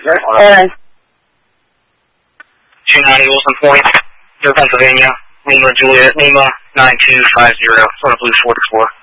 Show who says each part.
Speaker 1: Aaron.
Speaker 2: 290 Wilson Point, Pennsylvania, Lima, Juliet, Lima, 9250, sort of blue 44.